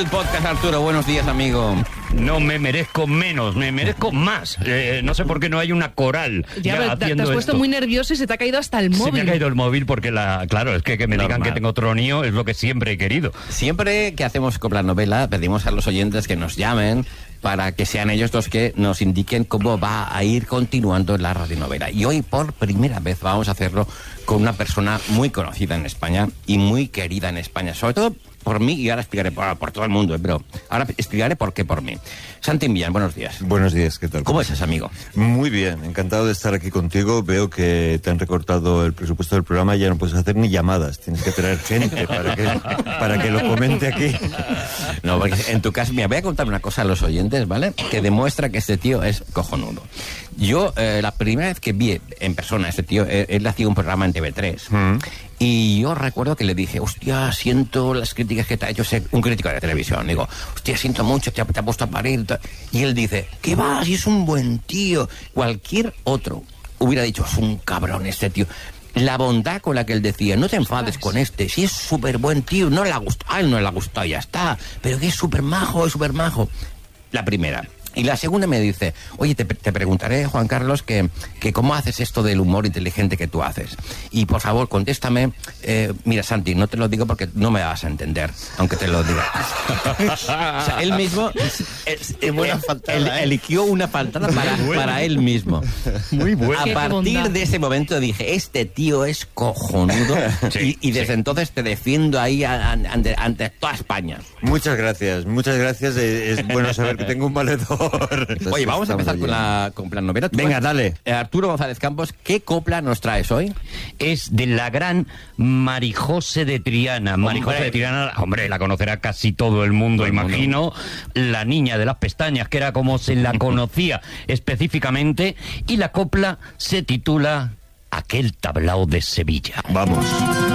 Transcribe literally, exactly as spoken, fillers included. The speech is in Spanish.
el podcast, Arturo. Buenos días, amigo. No me merezco menos, me merezco más. Eh, no sé por qué no hay una coral. Ya, Ya te, te has puesto esto. muy nervioso y se te ha caído hasta el móvil. Se me ha caído el móvil porque, la, claro, es que, que me Normal. digan que tengo tronío es lo que siempre he querido. Siempre que hacemos Copla Novela, pedimos a los oyentes que nos llamen para que sean ellos los que nos indiquen cómo va a ir continuando la radionovela. Y hoy, por primera vez, vamos a hacerlo con una persona muy conocida en España y muy querida en España, sobre todo por mí, y ahora explicaré por, por todo el mundo, pero ahora explicaré por qué por mí. Santi Millán, buenos días. Buenos días, ¿qué tal? ¿Cómo estás, amigo? Muy bien, encantado de estar aquí contigo. Veo que te han recortado el presupuesto del programa y ya no puedes hacer ni llamadas. Tienes que traer gente para que, para que lo comente aquí. No, porque en tu caso, mira, voy a contar una cosa a los oyentes, ¿vale? Que demuestra que este tío es cojonudo. Yo, eh, la primera vez que vi en persona a este tío, él, él hacía un programa en T V tres. Mm. Y yo recuerdo que le dije, hostia, siento las críticas que te ha hecho ese, un crítico de televisión. Digo, hostia, siento mucho, te ha, te ha puesto a parir. Y él dice, ¿qué va? Si es un buen tío. Cualquier otro hubiera dicho, es un cabrón este tío. La bondad con la que él decía, no te enfades con este, si es súper buen tío, no le ha gustado, a él no le ha gustado, ya está. Pero que es súper majo, es súper majo. La primera. Y la segunda me dice, oye, te, te preguntaré, Juan Carlos, que, que cómo haces esto del humor inteligente que tú haces. Y por favor, contéstame, eh, mira, Santi, no te lo digo porque no me vas a entender, aunque te lo diga. O sea, él mismo es, es, buena faltada, él, ¿eh? eligió una faltada para, para él mismo. Muy bueno. A partir de ese momento dije, este tío es cojonudo. Sí, y, y desde sí. entonces te defiendo ahí ante, ante toda España. Muchas gracias, muchas gracias. Es, es bueno saber que tengo un valedor. Oye, vamos a empezar con la, con la novela. Venga, dale. Eh, Arturo González Campos, ¿qué copla nos traes hoy? Es de la gran Marijose de Triana. Hombre. Marijose de Triana, hombre, la conocerá casi todo el mundo, todo el imagino. Mundo. La niña de las pestañas, que era como se la conocía específicamente. Y la copla se titula Aquel tablao de Sevilla. Vamos.